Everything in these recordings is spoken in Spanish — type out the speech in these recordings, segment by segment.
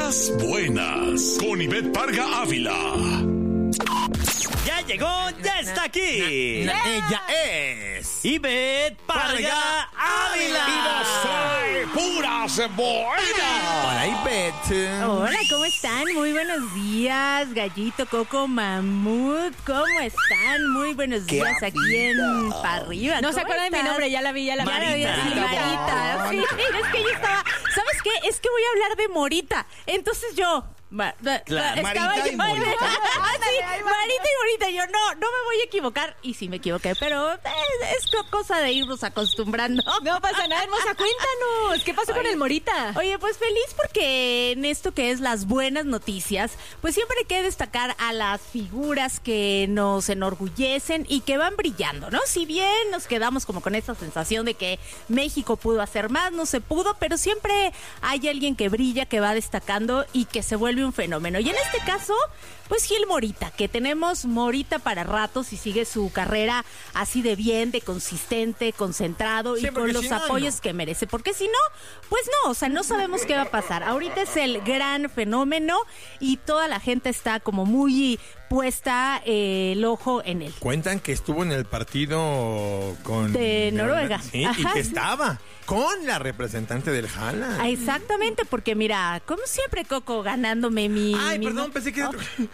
Las buenas, con Ivette Parga Ávila. Ya llegó, ya está aquí. Ella es Ivette Parga Ávila. Y no soy puras buenas. Hola, Ivette. Hola, ¿cómo están? Muy buenos días, Gallito, Coco, Mamut. ¿Cómo están? Muy buenos días aquí en Pa' Arriba. No se acuerda de mi nombre, ya la vi. Marita. Marita. Sí, es que yo estaba... ¿Sabes qué? Es que voy a hablar de Morita. Entonces yo... Claro, Marita y Morita. Sí, Marita y Morita. Yo no me voy a equivocar. Y sí me equivoqué, pero es cosa de irnos acostumbrando. No pasa nada, hermosa, cuéntanos. ¿Qué pasó con el Morita? Oye, pues feliz porque en esto que es las buenas noticias, pues siempre hay que destacar a las figuras que nos enorgullecen y que van brillando, ¿no? Si bien nos quedamos como con esa sensación de que México pudo hacer más, no se pudo, pero siempre hay alguien que brilla, que va destacando y que se vuelve un fenómeno. Y en este caso, pues Gil Morita, que tenemos Morita para ratos y sigue su carrera así de bien, de consistente, concentrado y con los apoyos que merece. Porque si no, pues no, o sea, no sabemos qué va a pasar. Ahorita es el gran fenómeno y toda la gente está como muy puesta el ojo en él. Cuentan que estuvo en el partido con... De Noruega. Sí, y que estaba con la representante del Jala. Ah, exactamente, porque mira, como siempre, Coco, ganándome mi... Ay, mi perdón, no- pensé que era...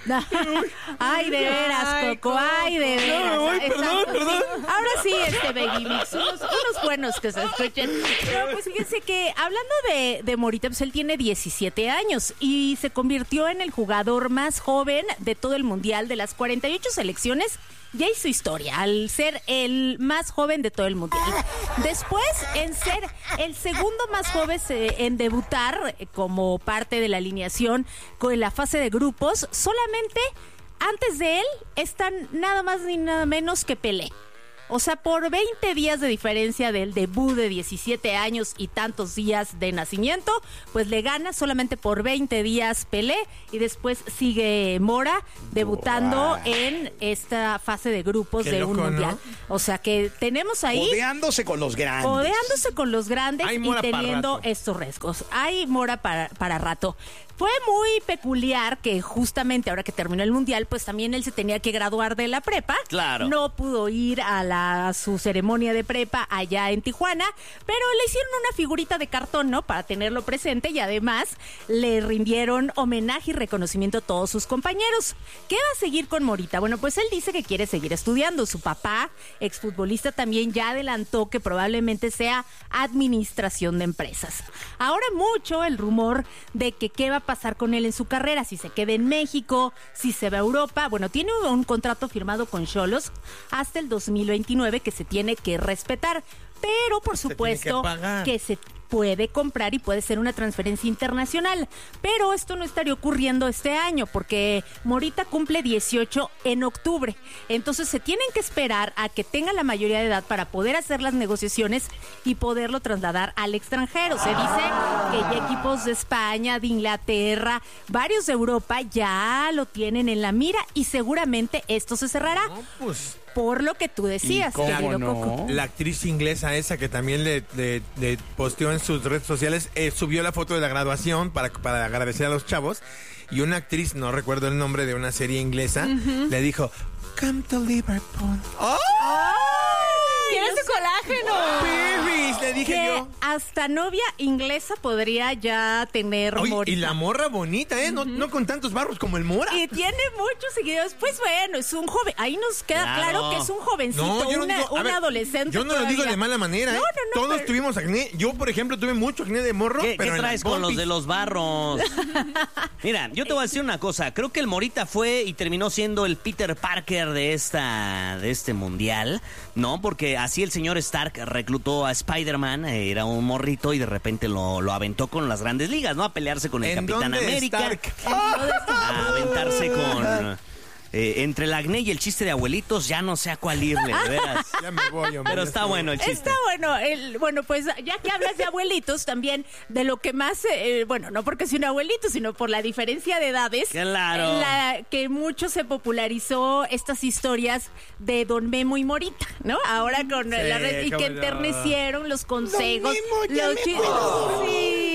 Ay, de veras, Coco, ay, de veras. No, ay, perdón, Exacto, perdón. sí. Ahora sí, Baby Mix, unos buenos que se escuchen. Pero pues fíjense que hablando de Morita, pues él tiene 17 años y se convirtió en el jugador más joven de todo el mundial. De las 48 selecciones, ya hizo historia al ser el más joven de todo el mundial. Después, en ser el segundo más joven en debutar como parte de la alineación con la fase de grupos, solamente antes de él están nada más ni nada menos que Pelé. O sea, por 20 días de diferencia del debut de 17 años y tantos días de nacimiento, pues le gana solamente por 20 días Pelé y después sigue Mora debutando en esta fase de grupos de un mundial. O sea que tenemos ahí... Codeándose con los grandes. Codeándose con los grandes Hay y Mora para teniendo rato. estos riesgos. Hay Mora para rato. Fue muy peculiar que justamente ahora que terminó el mundial, pues también él se tenía que graduar de la prepa. Claro. No pudo ir a su ceremonia de prepa allá en Tijuana, pero le hicieron una figurita de cartón, ¿no? Para tenerlo presente y además le rindieron homenaje y reconocimiento a todos sus compañeros. ¿Qué va a seguir con Morita? Bueno, pues él dice que quiere seguir estudiando. Su papá, exfutbolista, también ya adelantó que probablemente sea administración de empresas. Ahora mucho el rumor de que qué va a pasar con él en su carrera, si se queda en México, si se va a Europa. Bueno, tiene un contrato firmado con Xolos hasta el 2029 que se tiene que respetar, pero por supuesto que se puede comprar y puede ser una transferencia internacional, pero esto no estaría ocurriendo este año porque Morita cumple 18 en octubre, entonces se tienen que esperar a que tenga la mayoría de edad para poder hacer las negociaciones y poderlo trasladar al extranjero. Se dice que ya equipos de España, de Inglaterra, varios de Europa ya lo tienen en la mira y seguramente esto se cerrará. No, pues... Por lo que tú decías, ¿Y cómo querido no? Coco. La actriz inglesa esa que también le posteó en sus redes sociales, subió la foto de la graduación para agradecer a los chavos. Y una actriz, no recuerdo el nombre de una serie inglesa, le dijo, come to Liverpool. ¡Oh! ¿Quieres su colágeno? Perris, le dije Que yo. hasta novia inglesa podría ya tener Oye, Morita. y la morra bonita, ¿eh? No con tantos barros como el Mora. Y tiene muchos seguidores. Pues bueno, es un joven. Ahí nos queda claro que es un jovencito, No, yo no digo, a un ver, adolescente. Yo no lo digo todavía. de mala manera, ¿eh? No, Todos pero- tuvimos acné. Yo, por ejemplo, tuve mucho acné de morro. ¿Qué pero en traes las con los pompis. de los barros? Mira, yo te voy a decir una cosa. Creo que el Morita fue y terminó siendo el Peter Parker de este mundial, ¿no? Porque así el señor Stark reclutó a Spider-Man, era un morrito y de repente lo aventó con las grandes ligas, ¿no? A pelearse con el ¿En Capitán dónde, América. Stark? A aventarse con... entre el acné y el chiste de abuelitos, ya no sé a cuál irle, de veras. Ya me voy, hombre. Pero está bueno el chiste. Está bueno, bueno, pues ya que hablas de abuelitos, también de lo que más, bueno, no porque sea un abuelito, sino por la diferencia de edades. Claro. Que mucho se popularizó estas historias de Don Memo y Morita, ¿no? Ahora con la red, y cómo que no. enternecieron los consejos. Memo, ya los me chi- acuerdo. Sí,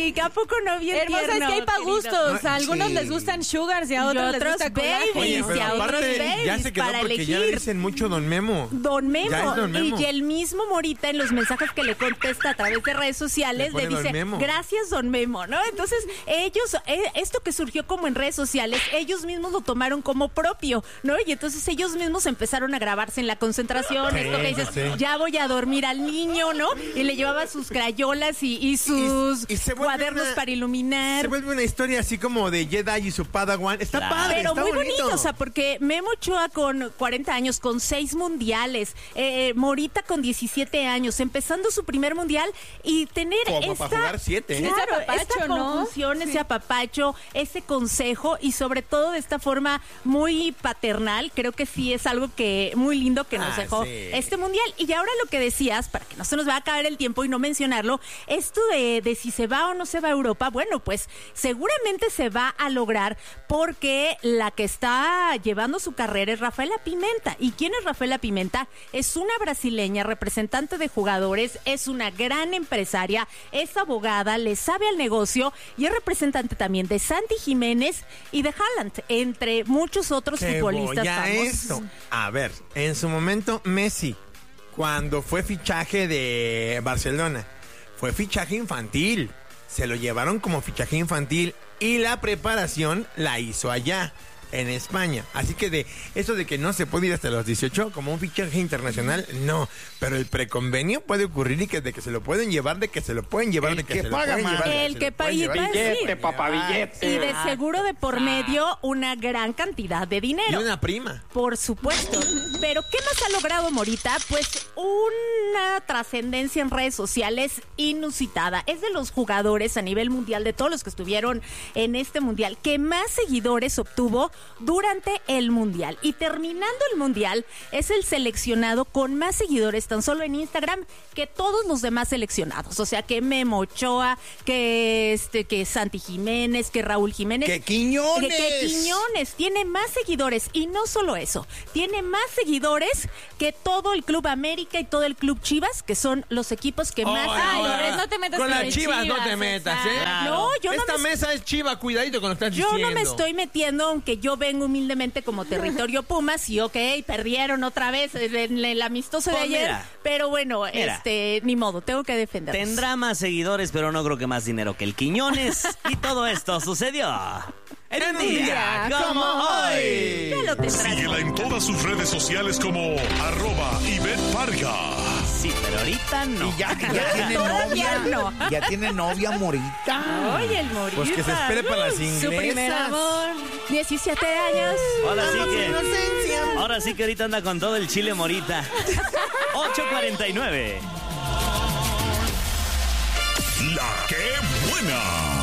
Ay, ¿a poco no bien Hermosa, tierno, es que hay para querido? gustos. A algunos Sí. les gustan sugars y a Y otros les otros gusta babies. colágeno. Oye, pero y a otros aparte ya babies se quedó para porque ya le elegir. dicen mucho Don Memo. Don Memo. Ya es Don Memo. Y el mismo Morita en los mensajes que le contesta a través de redes sociales Le pone le dice, Don Memo. gracias Don Memo, ¿no? Entonces ellos, esto que surgió como en redes sociales, ellos mismos lo tomaron como propio, ¿no? Y entonces ellos mismos empezaron a grabarse en la concentración, Sí, esto que dices, sí. ya voy a dormir al niño, ¿no? Y le llevaba sus crayolas y sus y se vuelve cuadernos una- para iluminar. Se vuelve una historia así como de Jedi y su Padawan. Está Claro. padre, Pero está muy bonito, o sea, porque Memo Ochoa con 40 años, con 6 mundiales, Morita con 17 años, empezando su primer mundial y tener Como esta... para jugar 7, ¿eh? Claro, Ese apapacho, esta ¿no? confusión, ese apapacho, ese consejo y sobre todo de esta forma muy paternal, creo que sí es algo que muy lindo que nos dejó sí. este mundial. Y ahora lo que decías, para que no se nos va a acabar el tiempo y no mencionarlo, esto de si se va o no se va a Europa, bueno, pues seguramente se va a lograr porque la que está llevando su carrera es Rafaela Pimenta. ¿Y quién es Rafaela Pimenta? Es una brasileña, representante de jugadores, es una gran empresaria, es abogada, le sabe al negocio y es representante también de Santi Jiménez y de Haaland, entre muchos otros Te futbolistas voy a famosos. esto. A ver, en su momento Messi, cuando fue fichaje de Barcelona, fue fichaje infantil. Se lo llevaron como fichaje infantil y la preparación la hizo allá, en España. Así que de eso de que no se puede ir hasta los 18 como un fichaje internacional, no. Pero el preconvenio puede ocurrir y que de que se lo pueden llevar, de que se lo pueden llevar, El de que que se lo paga pueden más. llevar. de que El se que lo pueden paga llevar. Billete, papá, billete. Y de seguro de por medio una gran cantidad de Y dinero. una prima. Por supuesto. Pero ¿qué más ha logrado Morita? Pues una trascendencia en redes sociales inusitada. Es de los jugadores a nivel mundial, de todos los que estuvieron en este mundial, que más seguidores obtuvo durante el mundial. Y terminando el mundial, es el seleccionado con más seguidores tan solo en Instagram que todos los demás seleccionados. O sea, que Memo Ochoa, que Santi Jiménez, que Raúl Jiménez. ¡Que Quiñones! Que Quiñones tiene más seguidores. Y no solo eso, tiene más seguidores que todo el Club América y todo el Club Chivas, que son los equipos que más seguidores. no te metas con con las el Chivas, no te Chivas, metas, ¿eh? exacto. No, yo no Esta me- mesa es Chiva, cuidadito con lo que estás Yo diciendo. no me estoy metiendo, aunque yo vengo humildemente como territorio Pumas y perdieron otra vez en el amistoso de Pues ayer, mira, pero bueno, mira. ni modo, tengo que defenderlos. Tendrá más seguidores, pero no creo que más dinero que el Quiñones. Y todo esto sucedió en un día como hoy. Ya lo tendrás. Síguela en todas sus redes sociales como @Ivette Parga. Sí, pero ahorita no. Y ya tiene Todavía novia. no. Ya tiene novia Morita. Oye, el Morita. Pues que se espere para las Su inglesas. primer amor. 17 años. Ahora sí que ahorita anda con todo el chile Morita. 8:49. La que buena.